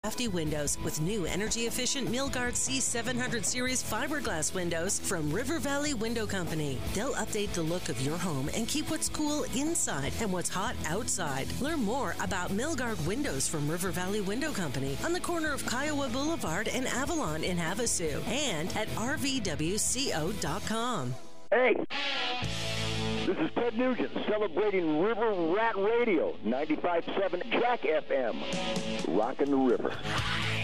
crafty windows with new energy-efficient Milgard C700 Series fiberglass windows from River Valley Window Company. They'll update the look of your home and keep what's cool inside and what's hot outside. Learn more about Milgard windows from River Valley Window Company on the corner of Kiowa Boulevard and Avalon in Havasu and at rvwco.com. Hey, this is Ted Nugent celebrating River Rat Radio, 95.7 Jack FM, rocking the river.